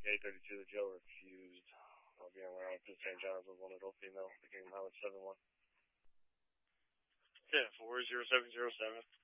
832 the Joe refused. I'll be on route to St. John's with one adult female, became Highway 71. 10-40707.